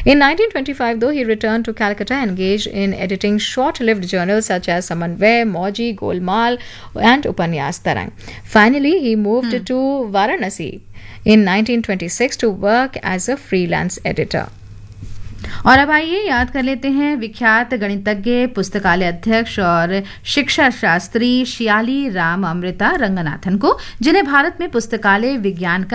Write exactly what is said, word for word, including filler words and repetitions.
In nineteen twenty-five, though, he returned to Calcutta, engaged in editing short-lived journals such as Samanvay, Mauji, Golmaal, and Upanyas Tarang. Finally, he moved to Varanasi in nineteen twenty-six to work as a freelance editor. और अब आइए याद कर लेते हैं विख्यात गणितज्ञ, पुस्तकालय अध्यक्ष और शिक्षा शास्त्री शियाली राम अमृता रंगनाथन को, जिन्हें भारत में पुस्तकालय विज्ञान का